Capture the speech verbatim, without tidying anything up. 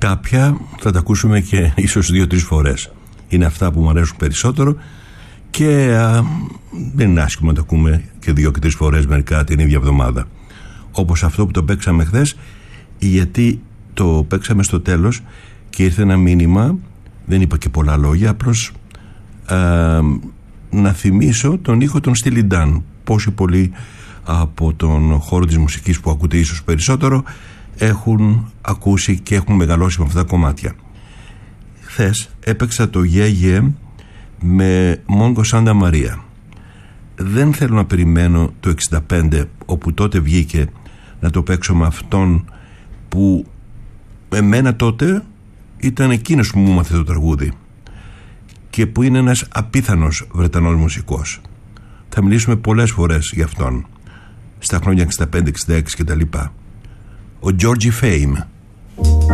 κάποια θα τα ακούσουμε και ίσως δύο-τρεις φορές. Είναι αυτά που μου αρέσουν περισσότερο και α, δεν είναι άσχημο να τα ακούμε και δύο και τρεις φορές μερικά την ίδια εβδομάδα. Όπως αυτό που το παίξαμε χθες, γιατί το παίξαμε στο τέλος και ήρθε ένα μήνυμα, δεν είπα και πολλά λόγια, απλώς α, να θυμίσω τον ήχο των Steely Dan. Πόσοι πολλοί από τον χώρο της μουσικής που ακούτε ίσως περισσότερο έχουν ακούσει και έχουν μεγαλώσει με αυτά τα κομμάτια. Χθες έπαιξα το Yeah Yeah με Mongo Santa Maria. Δεν θέλω να περιμένω το εξήντα πέντε, όπου τότε βγήκε, να το παίξω με αυτόν που εμένα τότε ήταν εκείνος που μου μάθε το τραγούδι και που είναι ένας απίθανος Βρετανός μουσικός. Θα μιλήσουμε πολλές φορές για αυτόν στα χρόνια εξήντα πέντε εξήντα έξι και τα λοιπά. Ο Georgie Fame.